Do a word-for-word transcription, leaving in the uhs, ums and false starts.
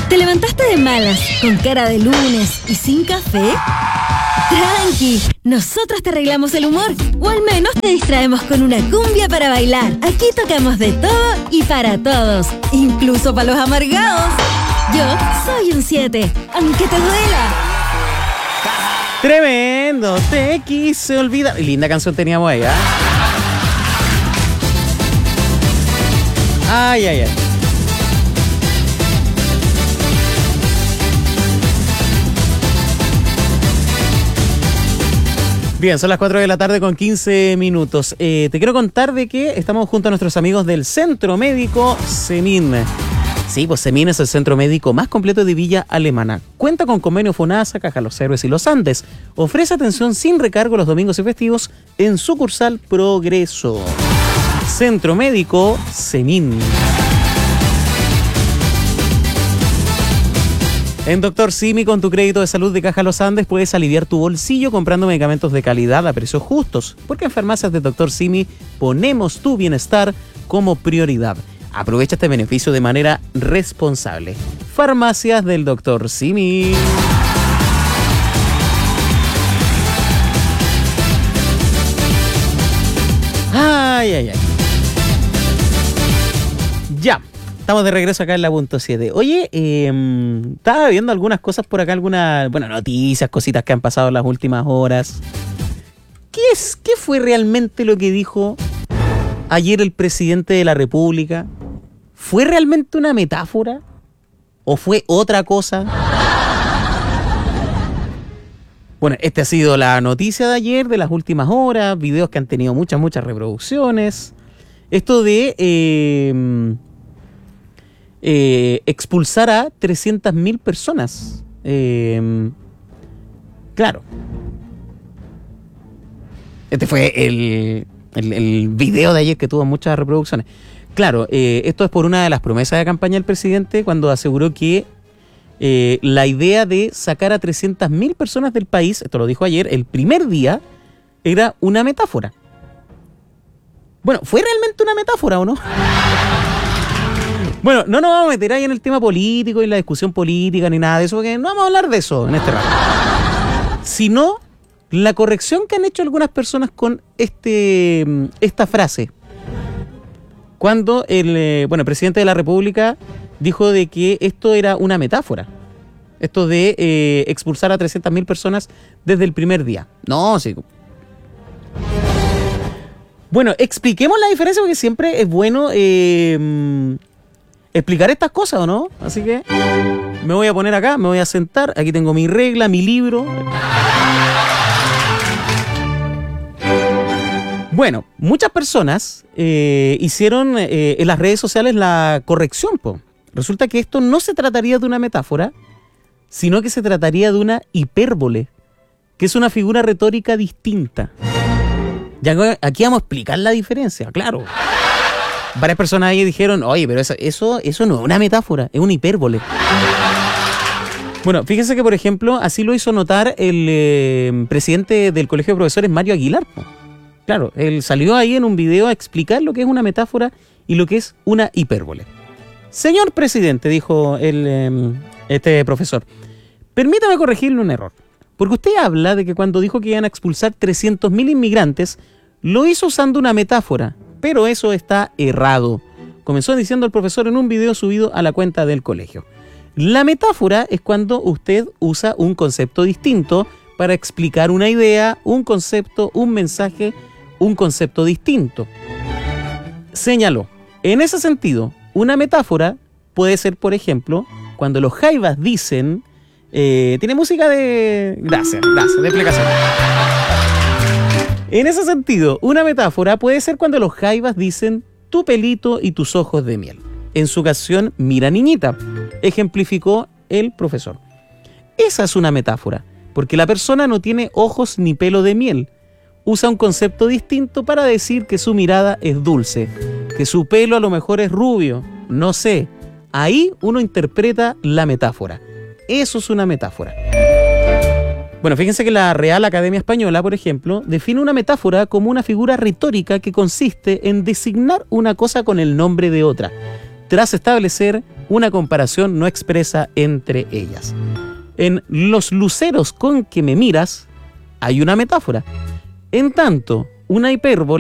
¿Te levantaste de malas, con cara de lunes y sin café? Tranqui, nosotros te arreglamos el humor, o al menos te distraemos con una cumbia para bailar. Aquí tocamos de todo y para todos, incluso para los amargados. Yo soy un siete, aunque te duela. Tremendo, te quise olvidar. Linda canción teníamos ahí, ¿eh? Ay, ay, ay. Bien, son las cuatro de la tarde con quince minutos. Eh, te quiero contar de que estamos junto a nuestros amigos del Centro Médico Semin. Sí, pues Semin es el centro médico más completo de Villa Alemana. Cuenta con convenio FONASA, Caja Los Héroes y Los Andes. Ofrece atención sin recargo los domingos y festivos en sucursal Progreso. Centro Médico Semin. En Doctor Simi, con tu crédito de salud de Caja Los Andes, puedes aliviar tu bolsillo comprando medicamentos de calidad a precios justos, porque en farmacias de Doctor Simi ponemos tu bienestar como prioridad. Aprovecha este beneficio de manera responsable. Farmacias del Doctor Simi. Ay, ay, ay. Ya. Estamos de regreso acá en la punto siete. Oye, eh, estaba viendo algunas cosas por acá, algunas, bueno, noticias, cositas que han pasado en las últimas horas. ¿Qué es, qué fue realmente lo que dijo ayer el presidente de la República? ¿Fue realmente una metáfora? ¿O fue otra cosa? Bueno, esta ha sido la noticia de ayer, de las últimas horas, videos que han tenido muchas, muchas reproducciones. Esto de... Eh, Eh, expulsar a trescientas mil personas. Eh, claro. Este fue el, el, el video de ayer que tuvo muchas reproducciones. Claro, eh, esto es por una de las promesas de campaña del presidente cuando aseguró que eh, la idea de sacar a trescientas mil personas del país, esto lo dijo ayer, el primer día, era una metáfora. Bueno, ¿fue realmente una metáfora o no? Bueno, no nos vamos a meter ahí en el tema político y la discusión política ni nada de eso, porque no vamos a hablar de eso en este rato. Sino la corrección que han hecho algunas personas con este esta frase. Cuando el, bueno, el presidente de la República dijo de que esto era una metáfora. Esto de eh, expulsar a trescientas mil personas desde el primer día. No, sí. Bueno, expliquemos la diferencia porque siempre es bueno... Eh, explicar estas cosas, ¿o no? Así que me voy a poner acá, me voy a sentar. Aquí tengo mi regla, mi libro. Bueno, muchas personas eh, hicieron eh, en las redes sociales la corrección, po. Resulta que esto no se trataría de una metáfora, sino que se trataría de una hipérbole, que es una figura retórica distinta. Ya aquí vamos a explicar la diferencia, claro. Varias personas ahí dijeron, oye, pero eso, eso, eso no es una metáfora, es una hipérbole. Bueno, fíjense que, por ejemplo, así lo hizo notar el eh, presidente del Colegio de Profesores, Mario Aguilar. Claro, él salió ahí en un video a explicar lo que es una metáfora y lo que es una hipérbole. Señor presidente, dijo el, eh, este profesor, permítame corregirle un error. Porque usted habla de que cuando dijo que iban a expulsar trescientos mil inmigrantes, lo hizo usando una metáfora. Pero eso está errado, comenzó diciendo el profesor en un video subido a la cuenta del colegio. La metáfora es cuando usted usa un concepto distinto para explicar una idea, un concepto, un mensaje, un concepto distinto. Señaló, en ese sentido, una metáfora puede ser, por ejemplo, cuando los jaivas dicen... Eh, tiene música de... Gracias, gracias, de explicación. En ese sentido, una metáfora puede ser cuando los jaivas dicen tu pelito y tus ojos de miel. En su canción Mira Niñita, ejemplificó el profesor. Esa es una metáfora, porque la persona no tiene ojos ni pelo de miel. Usa un concepto distinto para decir que su mirada es dulce, que su pelo a lo mejor es rubio, no sé. Ahí uno interpreta la metáfora. Eso es una metáfora. Bueno, fíjense que la Real Academia Española, por ejemplo, define una metáfora como una figura retórica que consiste en designar una cosa con el nombre de otra, tras establecer una comparación no expresa entre ellas. En los luceros con que me miras hay una metáfora. En tanto, una hipérbole